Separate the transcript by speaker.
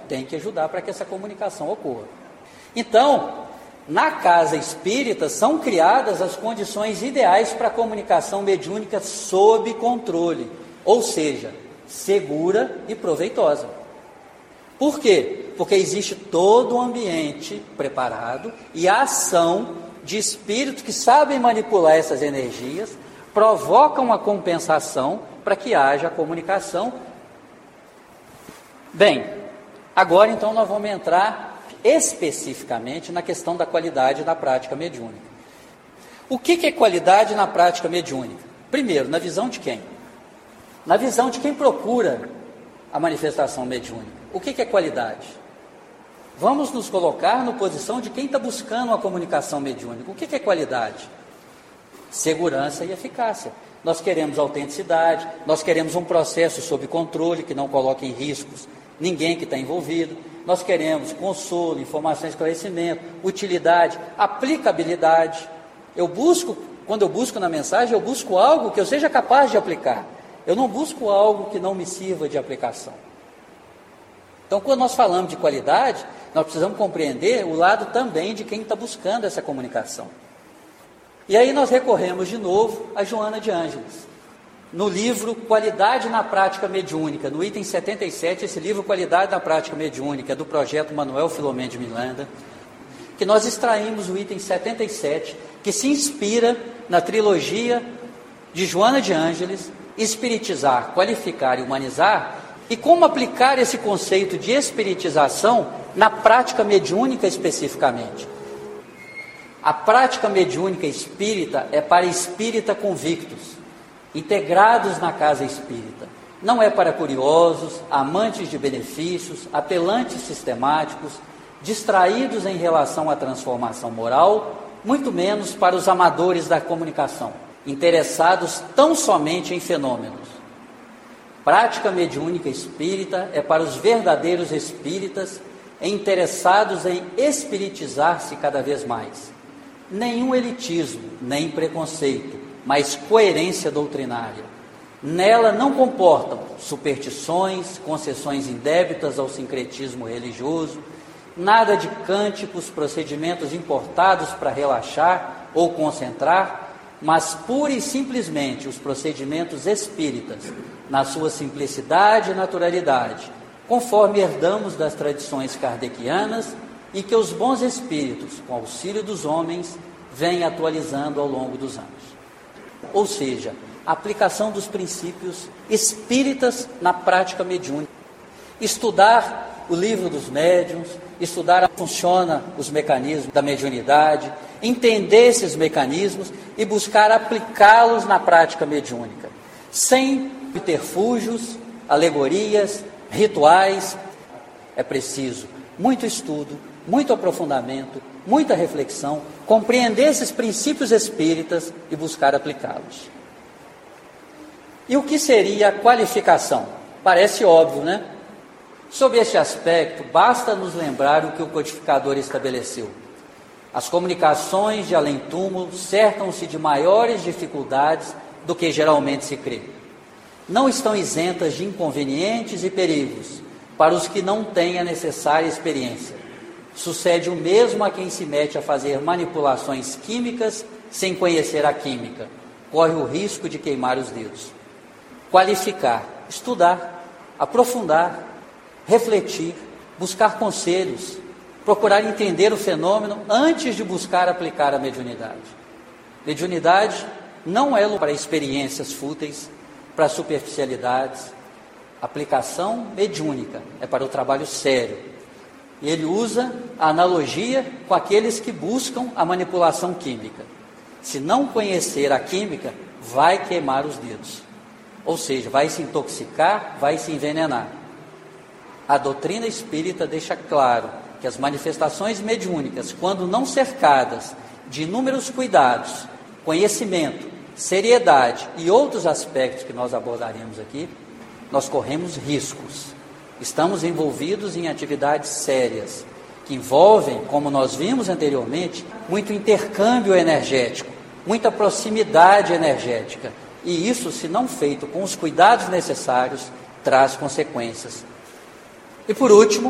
Speaker 1: tem que ajudar para que essa comunicação ocorra. Então, na casa espírita são criadas as condições ideais para a comunicação mediúnica sob controle, ou seja, segura e proveitosa. Por quê? Porque existe todo um ambiente preparado e a ação de espíritos que sabem manipular essas energias, provocam uma compensação para que haja a comunicação. Bem, agora então nós vamos entrar especificamente na questão da qualidade da prática mediúnica. O que é qualidade na prática mediúnica? Primeiro, na visão de quem? Na visão de quem procura a manifestação mediúnica. O que é qualidade? Vamos nos colocar na posição de quem está buscando uma comunicação mediúnica. O que é qualidade? Segurança e eficácia. Nós queremos autenticidade, nós queremos um processo sob controle, que não coloque em riscos ninguém que está envolvido. Nós queremos consolo, informação, esclarecimento, utilidade, aplicabilidade. Quando eu busco na mensagem, eu busco algo que eu seja capaz de aplicar. Eu não busco algo que não me sirva de aplicação. Então, quando nós falamos de qualidade, nós precisamos compreender o lado também de quem está buscando essa comunicação. E aí nós recorremos de novo a Joana de Ângeles. No livro Qualidade na Prática Mediúnica, no item 77, esse livro Qualidade na Prática Mediúnica, do projeto Manuel Filomeno de Miranda, que nós extraímos o item 77, que se inspira na trilogia de Joana de Ângeles, Espiritizar, Qualificar e Humanizar, e como aplicar esse conceito de espiritização na prática mediúnica especificamente. A prática mediúnica espírita é para espírita convictos, integrados na casa espírita. Não é para curiosos, amantes de benefícios, apelantes sistemáticos, distraídos em relação à transformação moral, muito menos para os amadores da comunicação, interessados tão somente em fenômenos. Prática mediúnica espírita é para os verdadeiros espíritas interessados em espiritizar-se cada vez mais. Nenhum elitismo, nem preconceito, mas coerência doutrinária. Nela não comportam superstições, concessões indébitas ao sincretismo religioso, nada de cânticos, procedimentos importados para relaxar ou concentrar, mas pura e simplesmente os procedimentos espíritas, na sua simplicidade e naturalidade, conforme herdamos das tradições kardecianas e que os bons espíritos, com auxílio dos homens, vêm atualizando ao longo dos anos. Ou seja, a aplicação dos princípios espíritas na prática mediúnica. Estudar o livro dos médiuns, estudar como funcionam os mecanismos da mediunidade, entender esses mecanismos e buscar aplicá-los na prática mediúnica, sem subterfúgios, alegorias, rituais. É preciso muito estudo, muito aprofundamento, muita reflexão, compreender esses princípios espíritas e buscar aplicá-los. E o que seria a qualificação? Parece óbvio, né? Sob este aspecto, basta nos lembrar o que o codificador estabeleceu. As comunicações de além-túmulo cercam-se de maiores dificuldades do que geralmente se crê. Não estão isentas de inconvenientes e perigos para os que não têm a necessária experiência. Sucede o mesmo a quem se mete a fazer manipulações químicas sem conhecer a química. Corre o risco de queimar os dedos. Qualificar, estudar, aprofundar, refletir, buscar conselhos, procurar entender o fenômeno antes de buscar aplicar a mediunidade. Mediunidade não é para experiências fúteis, para superficialidades. Aplicação mediúnica é para o trabalho sério. E ele usa a analogia com aqueles que buscam a manipulação química. Se não conhecer a química, vai queimar os dedos. Ou seja, vai se intoxicar, vai se envenenar. A doutrina espírita deixa claro que as manifestações mediúnicas, quando não cercadas de inúmeros cuidados, conhecimento, seriedade e outros aspectos que nós abordaremos aqui, nós corremos riscos. Estamos envolvidos em atividades sérias, que envolvem, como nós vimos anteriormente, muito intercâmbio energético, muita proximidade energética. E isso, se não feito com os cuidados necessários, traz consequências. E por último,